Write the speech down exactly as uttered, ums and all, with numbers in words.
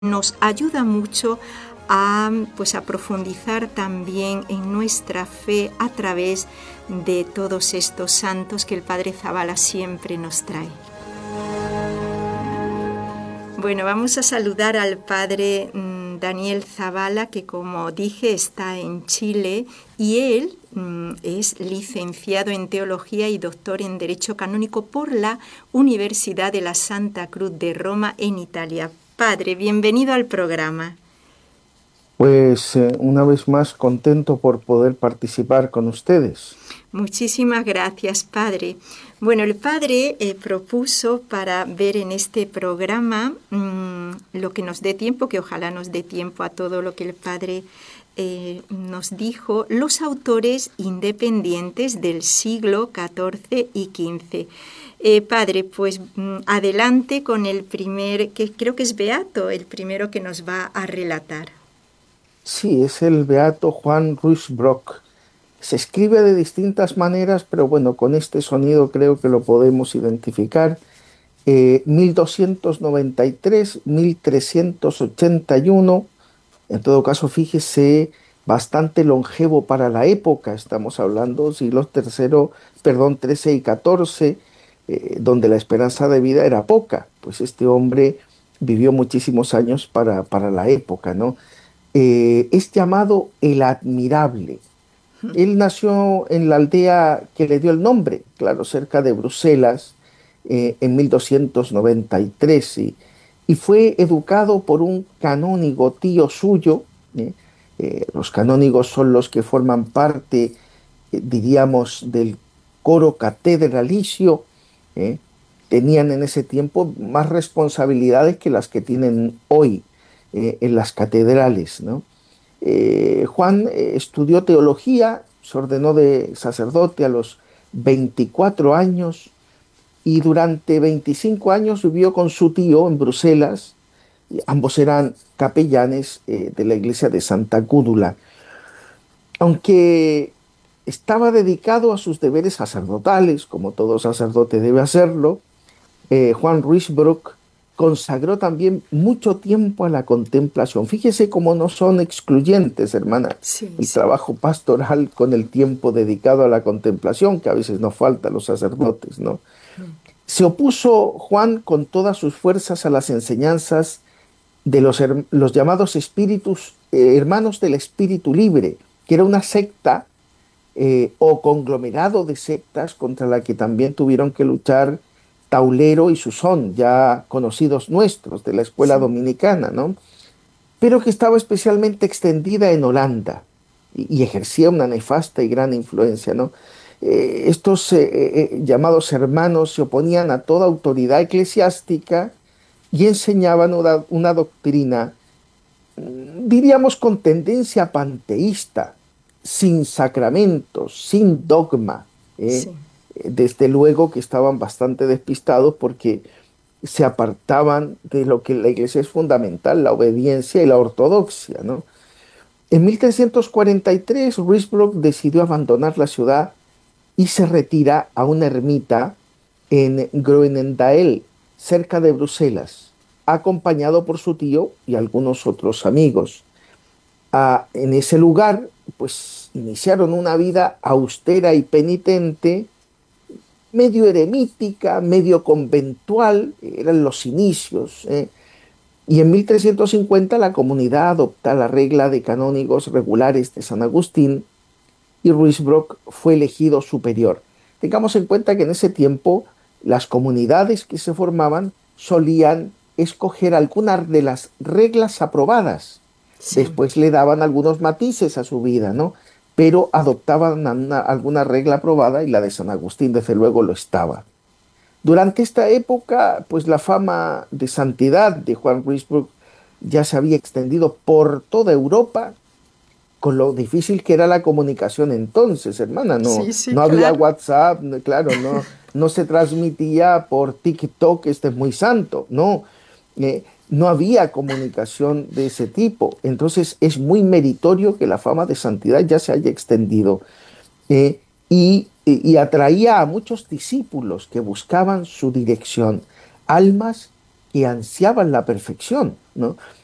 nos ayuda mucho a, pues, a profundizar también en nuestra fe a través de todos estos santos que el Padre Zabala siempre nos trae. Bueno, vamos a saludar al Padre mmm, Daniel Zabala, que como dije está en Chile, y él mmm, es licenciado en Teología y doctor en Derecho Canónico por la Universidad de la Santa Cruz de Roma en Italia. Padre, bienvenido al programa. Pues eh, una vez más contento por poder participar con ustedes. Muchísimas gracias, Padre. Bueno, el Padre eh, propuso para ver en este programa mmm, lo que nos dé tiempo, que ojalá nos dé tiempo a todo lo que el Padre eh, nos dijo, los autores independientes del siglo catorce y quince. Eh, padre, pues mmm, adelante con el primer, que creo que es Beato, el primero que nos va a relatar. Sí, es el beato Juan Ruysbrock. Se escribe de distintas maneras, pero bueno, con este sonido creo que lo podemos identificar. Eh, mil doscientos noventa y tres, mil trescientos ochenta y uno, en todo caso, fíjese, bastante longevo para la época. Estamos hablando siglos tercero, perdón, trece y catorce, eh, donde la esperanza de vida era poca. Pues este hombre vivió muchísimos años para, para la época, ¿no? Eh, es llamado el Admirable. Él nació en la aldea que le dio el nombre, claro, cerca de Bruselas, eh, en mil doscientos noventa y tres, y, y fue educado por un canónigo tío suyo. ¿eh? Eh, los canónigos son los que forman parte, eh, diríamos, del coro catedralicio. ¿eh? Tenían en ese tiempo más responsabilidades que las que tienen hoy eh, en las catedrales, ¿no? Eh, Juan eh, estudió teología, se ordenó de sacerdote a los veinticuatro años y durante veinticinco años vivió con su tío en Bruselas. Ambos eran capellanes eh, de la iglesia de Santa Gúdula. Aunque estaba dedicado a sus deberes sacerdotales, como todo sacerdote debe hacerlo, eh, Juan Ruysbrock consagró también mucho tiempo a la contemplación. Fíjese cómo no son excluyentes, hermana, Sí, el sí. trabajo pastoral con el tiempo dedicado a la contemplación, que a veces nos falta a los sacerdotes, ¿no? Se opuso Juan con todas sus fuerzas a las enseñanzas de los, her- los llamados espíritus, eh, hermanos del espíritu libre, que era una secta eh, o conglomerado de sectas contra la que también tuvieron que luchar Taulero y Susón, ya conocidos nuestros de la escuela Sí. dominicana, ¿no? Pero que estaba especialmente extendida en Holanda y, y ejercía una nefasta y gran influencia, ¿no? Eh, estos eh, eh, llamados hermanos se oponían a toda autoridad eclesiástica y enseñaban una, una doctrina, diríamos, con tendencia panteísta, sin sacramentos, sin dogma. ¿eh? Sí. Desde luego que estaban bastante despistados porque se apartaban de lo que la iglesia es fundamental, la obediencia y la ortodoxia, ¿no? En mil trescientos cuarenta y tres, Ruysbrock decidió abandonar la ciudad y se retira a una ermita en Groenendael, cerca de Bruselas, acompañado por su tío y algunos otros amigos. Ah, en ese lugar, pues iniciaron una vida austera y penitente, medio eremítica, medio conventual, eran los inicios. ¿eh? Y en mil trescientos cincuenta la comunidad adopta la regla de canónigos regulares de San Agustín y Ruysbrock fue elegido superior. Tengamos en cuenta que en ese tiempo las comunidades que se formaban solían escoger algunas de las reglas aprobadas. Sí. Después le daban algunos matices a su vida, ¿no? Pero adoptaban una- alguna regla aprobada y la de San Agustín desde luego lo estaba. Durante esta época, pues la fama de santidad de Juan Ruysbrock ya se había extendido por toda Europa, con lo difícil que era la comunicación entonces, hermana. No, Sí, sí, no había claro. WhatsApp, no- claro, no, no se transmitía por TikTok, este es muy santo, no. Eh, no había comunicación de ese tipo. Entonces es muy meritorio que la fama de santidad ya se haya extendido eh, y, y atraía a muchos discípulos que buscaban su dirección, almas que ansiaban la perfección, ¿no?